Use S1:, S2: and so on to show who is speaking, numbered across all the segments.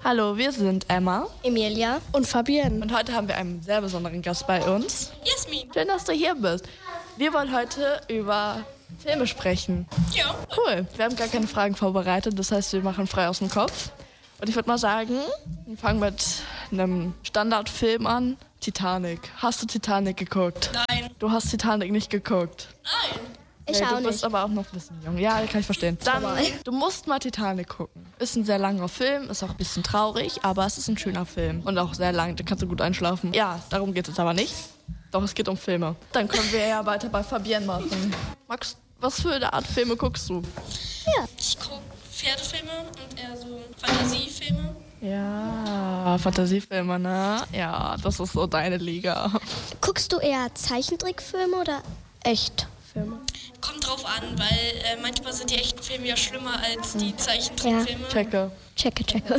S1: Hallo, wir sind Emma
S2: Emilia und Fabienne.
S1: und heute haben wir einen sehr besonderen Gast bei uns.
S3: Jasmin.
S1: Schön, dass du hier bist. Wir wollen heute über Filme sprechen.
S3: Ja.
S1: Cool, wir haben gar keine Fragen vorbereitet, das heißt, wir machen frei aus dem Kopf. Und ich würde mal sagen, wir fangen mit einem Standardfilm an. Titanic. Hast du Titanic geguckt?
S3: Nein.
S1: Du hast Titanic nicht geguckt.
S3: Nein.
S2: Ich
S1: Nee,
S2: auch
S1: du bist
S2: nicht.
S1: aber auch noch ein bisschen jung. Ja, kann ich verstehen. Dann, du musst mal Titanic gucken. Ist ein sehr langer Film, ist auch ein bisschen traurig, aber es ist ein schöner Film. Und auch sehr lang, da kannst du gut einschlafen. Ja, darum geht es aber nicht. Doch, es geht um Filme. Dann können wir ja weiter bei Fabienne machen. Max, was für eine Art Filme guckst du?
S3: Ich gucke Pferdefilme und eher so Fantasiefilme.
S1: Ja, Fantasiefilme, ne? Ja, das ist so deine Liga.
S2: Guckst du eher Zeichentrickfilme oder Echtfilme?
S3: Kommt drauf an, weil manchmal sind die echten Filme ja schlimmer als die Zeichentrickfilme.
S1: Checke.
S2: Checke.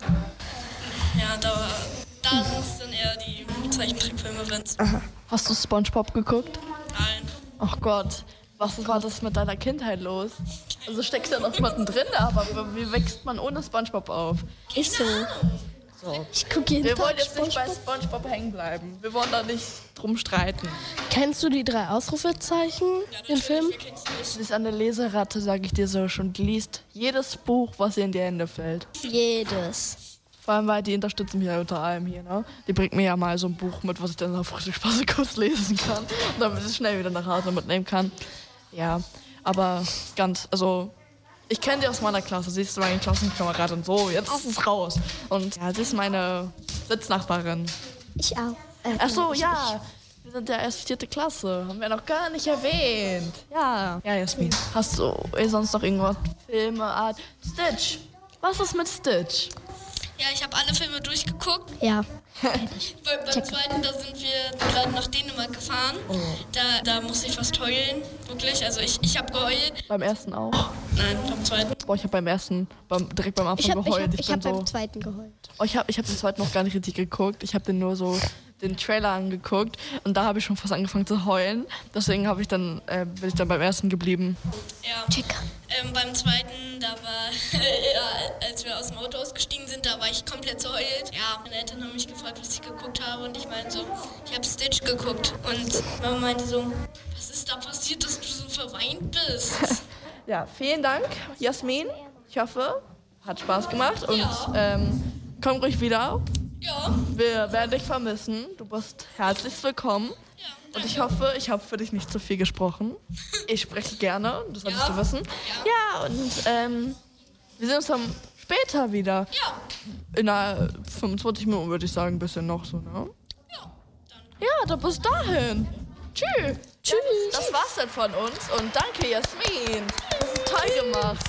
S3: Ja, da sind es dann eher die Zeichentrickfilme, wenn's.
S1: Hast du SpongeBob geguckt?
S3: Nein.
S1: Ach Gott, was war das mit deiner Kindheit los? Also steckst du ja noch jemanden drin, aber wie wächst man ohne SpongeBob auf?
S2: Ist so. Ich gucke jeden
S1: Wir wollen
S2: Tag
S1: jetzt nicht bei
S2: SpongeBob.
S1: SpongeBob hängen bleiben. Wir wollen da nicht drum streiten.
S4: Kennst du die 3 Ausrufezeichen, den Film?
S3: Wer kennt's nicht?
S1: Sie ist eine Leseratte, sage ich dir so schon. Die liest jedes Buch, was ihr in die Hände fällt.
S2: Jedes.
S1: Vor allem, weil die unterstützen mich ja unter allem hier, ne? Die bringt mir ja mal so ein Buch mit, was ich dann auf Frühstückspausekurs lesen kann. Und damit ich es schnell wieder nach Hause mitnehmen kann. Ja, aber ich kenne die aus meiner Klasse. Sie ist meine Klassenkameradin. So, jetzt ist es raus. Und ja, sie ist meine Sitznachbarin.
S2: Ich auch.
S1: Ach so, ja. Wir sind ja erst 4. Klasse. Haben wir noch gar nicht erwähnt. Ja. Ja, Jasmin. Hast du sonst noch irgendwas? Filme, Stitch. Was ist mit Stitch?
S3: Ja, ich habe alle Filme durchgeguckt.
S2: Ja.
S3: Beim zweiten, da sind wir gerade nach Dänemark gefahren. Da musste ich fast heulen, wirklich. Also ich habe geheult.
S1: Beim ersten auch.
S3: Nein, beim zweiten.
S1: Boah, ich habe beim ersten, direkt beim
S2: Ich
S1: Anfang
S2: habe
S1: geheult.
S2: ich hab
S1: bin
S2: beim zweiten geheult.
S1: Ich hab den zweiten noch gar nicht richtig geguckt. Ich habe den nur so den Trailer angeguckt und da habe ich schon fast angefangen zu heulen. Deswegen bin ich dann beim ersten geblieben.
S3: Ja.
S2: Check.
S3: Beim zweiten, da war, als wir aus dem Auto ausgestiegen sind, da war ich komplett verheult. Ja, meine Eltern haben mich gefragt, was ich geguckt habe und ich meinte so, ich habe Stitch geguckt. Und Mama meinte so, was ist da passiert, dass du so verweint bist?
S1: Ja, vielen Dank, Jasmin. Ich hoffe, hat Spaß gemacht und komm ruhig wieder.
S3: Ja.
S1: Wir werden dich vermissen. Du bist herzlich willkommen. Und ich hoffe, ich habe für dich nicht zu viel gesprochen. Ich spreche gerne, das solltest du wissen. Ja, und wir sehen uns dann später wieder.
S3: Ja.
S1: In 25 Minuten würde ich sagen, ein bisschen noch so, ne?
S3: Ja, dann.
S1: Ja, dann bis dahin. Tschüss.
S2: Tschüss.
S1: Das war's dann von uns und danke, Jasmin. Das ist toll gemacht.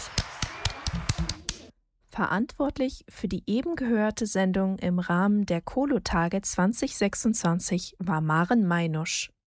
S5: Verantwortlich für die eben gehörte Sendung im Rahmen der Kolo-Tage 2026 war Maren Meinusch.